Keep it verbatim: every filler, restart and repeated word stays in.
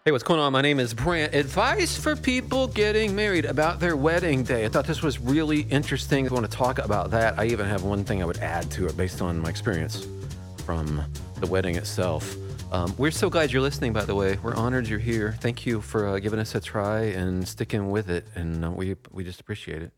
Hey, what's going on? My name is Brant. Advice for people getting married about their wedding day. I thought this was really interesting. I want to talk about that. I even have one thing I would add to it based on my experience from the wedding itself. Um, we're so glad you're listening, by the way. We're honored you're here. Thank you for uh, giving us a try and sticking with it. And uh, we, we just appreciate it.